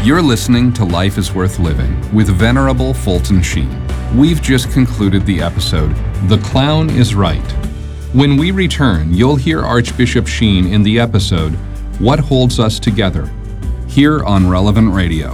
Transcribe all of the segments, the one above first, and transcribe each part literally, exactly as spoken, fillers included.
You're listening to Life is Worth Living with Venerable Fulton Sheen. We've just concluded the episode, The Clown is Right. When we return, you'll hear Archbishop Sheen in the episode, What Holds Us Together, here on Relevant Radio.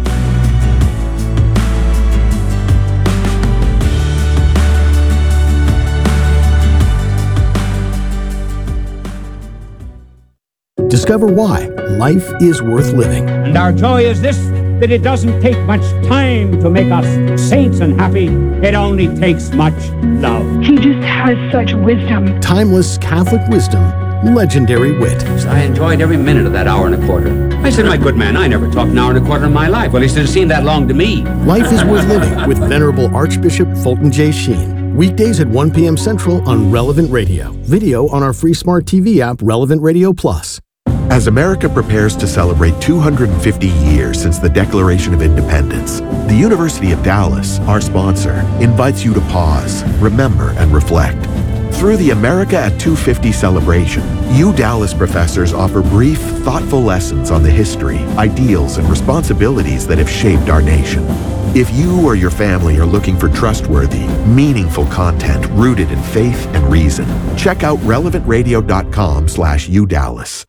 Discover why life is worth living. And our joy is this, that it doesn't take much time to make us saints and happy. It only takes much love. He just has such wisdom. Timeless Catholic wisdom, legendary wit. I enjoyed every minute of that hour and a quarter. I said, my good man, I never talked an hour and a quarter in my life. Well, he should have seemed that long to me. Life is Worth Living with Venerable Archbishop Fulton J. Sheen. Weekdays at one p.m. Central on Relevant Radio. Video on our free smart T V app, Relevant Radio Plus. As America prepares to celebrate two hundred fifty years since the Declaration of Independence, the University of Dallas, our sponsor, invites you to pause, remember, and reflect. Through the America at two fifty celebration, U Dallas professors offer brief, thoughtful lessons on the history, ideals, and responsibilities that have shaped our nation. If you or your family are looking for trustworthy, meaningful content rooted in faith and reason, check out relevant radio dot com slash U Dallas.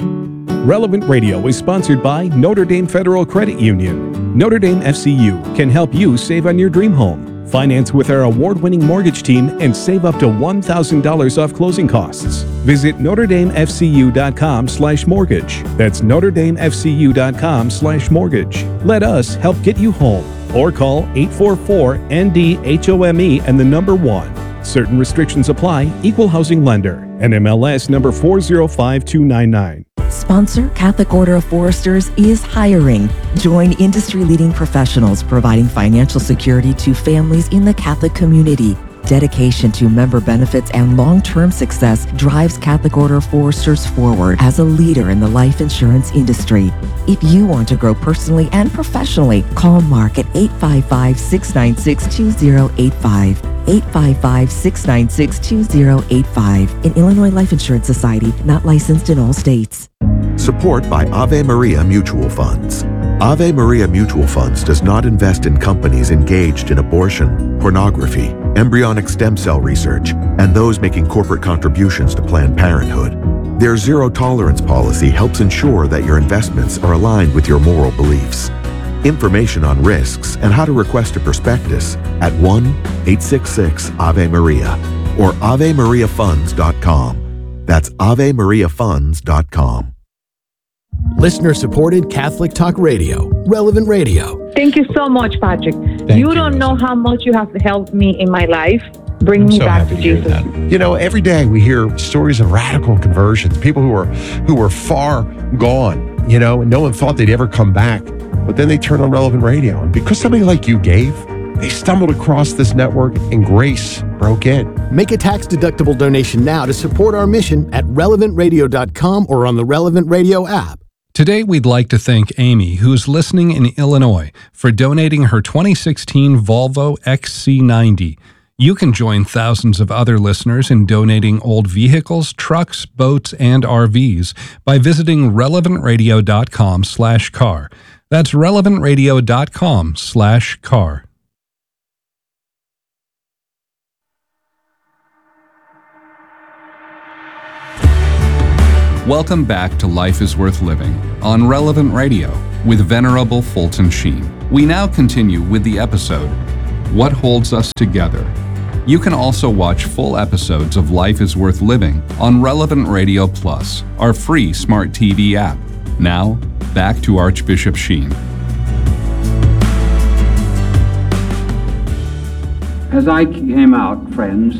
Relevant Radio is sponsored by Notre Dame Federal Credit Union. Notre Dame F C U can help you save on your dream home. Finance with our award-winning mortgage team and save up to one thousand dollars off closing costs. Visit notre dame f c u dot com slash mortgage. That's notre dame f c u dot com slash mortgage. Let us help get you home. Or call eight four four N D H O M E and the number one. Certain restrictions apply. Equal housing lender. N M L S number four zero five two nine nine. Sponsor Catholic Order of Foresters is hiring. Join industry-leading professionals providing financial security to families in the Catholic community. Dedication to member benefits and long-term success drives Catholic Order of Foresters forward as a leader in the life insurance industry. If you want to grow personally and professionally, call Mark at eight five five, six nine six, two zero eight five. eight five five, six nine six, two zero eight five. An Illinois Life Insurance Society, not licensed in all states. Support by Ave Maria Mutual Funds. Ave Maria Mutual Funds does not invest in companies engaged in abortion, pornography, embryonic stem cell research, and those making corporate contributions to Planned Parenthood. Their zero-tolerance policy helps ensure that your investments are aligned with your moral beliefs. Information on risks and how to request a prospectus at one eight six six Ave Maria or ave maria funds dot com. That's ave maria funds dot com. Listener-supported Catholic Talk Radio, Relevant Radio. Thank you so much, Patrick. Thank you you, don't know how much you have helped me in my life. Bring I'm me so back happy to to hear Jesus. that. You know, every day we hear stories of radical conversions, people who were who were far gone, you know, and no one thought they'd ever come back. But then they turned on Relevant Radio. And because somebody like you gave, they stumbled across this network and grace broke in. Make a tax-deductible donation now to support our mission at relevant radio dot com or on the Relevant Radio app. Today, we'd like to thank Amy, who's listening in Illinois, for donating her twenty sixteen Volvo X C ninety. You can join thousands of other listeners in donating old vehicles, trucks, boats, and R Vs by visiting relevant radio dot com slash car. That's relevant radio dot com slash car. Welcome back to Life is Worth Living on Relevant Radio with Venerable Fulton Sheen. We now continue with the episode, What Holds Us Together? You can also watch full episodes of Life is Worth Living on Relevant Radio Plus, our free smart T V app. Now, back to Archbishop Sheen. As I came out, friends,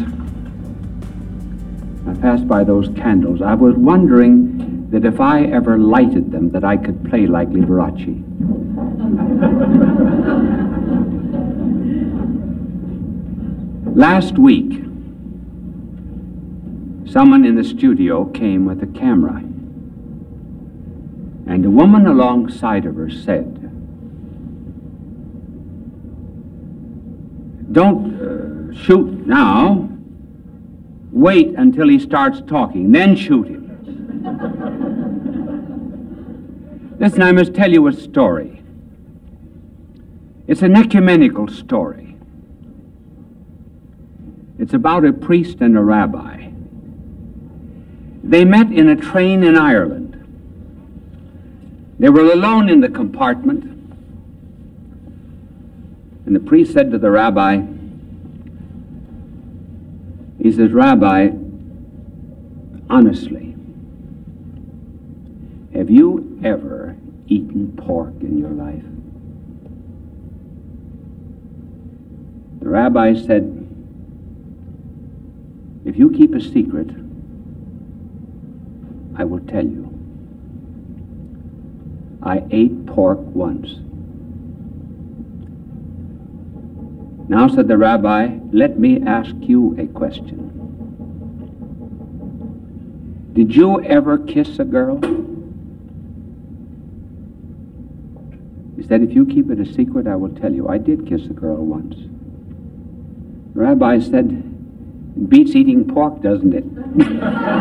I passed by those candles. I was wondering that if I ever lighted them, that I could play like Liberace. Last week, someone in the studio came with a camera, and a woman alongside of her said, "Don't uh, shoot now. Wait until he starts talking, then shoot him." Listen, I must tell you a story. It's an ecumenical story. It's about a priest and a rabbi. They met in a train in Ireland. They were alone in the compartment, and the priest said to the rabbi, he says, "Rabbi, honestly, have you ever eaten pork in your life?" The rabbi said, "If you keep a secret, I will tell you. I ate pork once." "Now," said the rabbi, "let me ask you a question. Did you ever kiss a girl?" He said, "If you keep it a secret, I will tell you. I did kiss a girl once." The rabbi said, "It beats eating pork, doesn't it?"